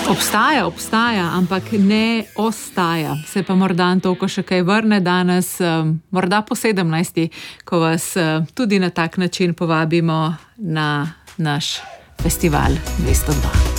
Obstaja, ampak ne ostaja. Se pa morda to, še kaj vrne danes, morda po 17, ko vas tudi na tak način povabimo na naš festival 202.